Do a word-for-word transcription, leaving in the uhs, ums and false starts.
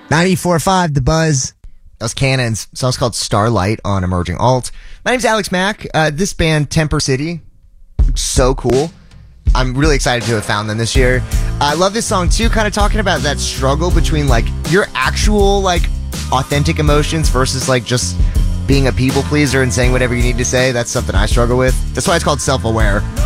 ninety-four point five The Buzz. That was Cannon's song's called Starlight on Emerging Alt. My name's Alex Mack. Uh, this band, Temper City, so cool. I'm really excited to have found them this year. I love this song too, kind of talking about that struggle between like your actual like authentic emotions versus like just being a people pleaser and saying whatever you need to say. That's something I struggle with. That's why it's called Self-Aware.